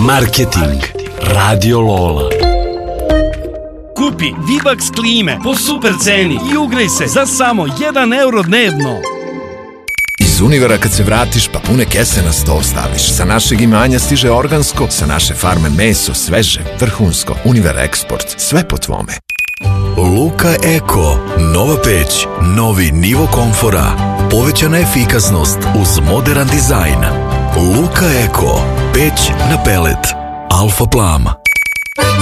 Marketing Radio Lola. Kupi Vivax klime po super ceni i ugrej se za samo 1 euro dnevno. Iz Univera kad se vratiš pa pune kese na sto staviš. Sa našeg imanja stiže organsko, sa naše farme meso, sveže, vrhunsko. Univer Eksport, sve po tvome. Luka Eko, nova peć, novi nivo komfora, povećana efikasnost uz modern dizajn. Luka Eko, peć na pelet, Alfa Plama.